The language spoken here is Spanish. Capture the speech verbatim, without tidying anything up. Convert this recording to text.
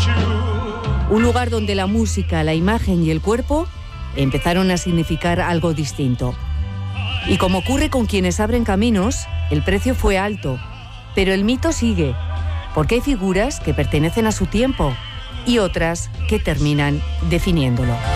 Un lugar donde la música, la imagen y el cuerpo empezaron a significar algo distinto. Y como ocurre con quienes abren caminos, el precio fue alto, pero el mito sigue, porque hay figuras que pertenecen a su tiempo y otras que terminan definiéndolo.